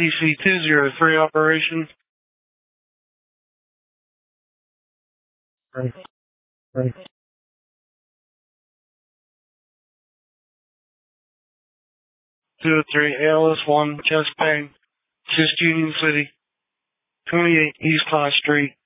DC-203 operation. Right. 203 ALS1 chest pain, East Union City, 28 East High Street.